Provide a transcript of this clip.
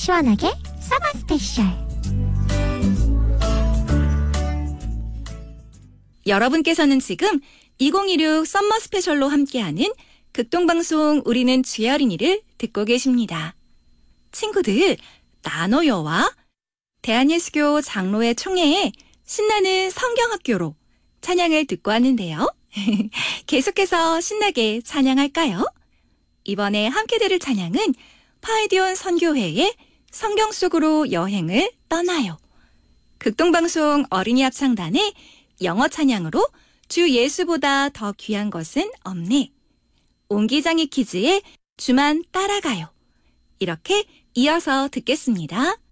시원하게 서머 스페셜. 여러분께서는 지금 2016 썸머 스페셜로 함께하는 극동방송 우리는 주의 어린이를 듣고 계십니다. 친구들, 나노여와 대한예수교 장로회 총회에 신나는 성경학교로 찬양을 듣고 왔는데요. 계속해서 신나게 찬양할까요? 이번에 함께 들을 찬양은 파이디온 선교회의 성경 속으로 여행을 떠나요. 극동방송 어린이 합창단의 영어 찬양으로 주 예수보다 더 귀한 것은 없네. 옹기장이 키즈의 주만 따라가요. 이렇게 이어서 듣겠습니다.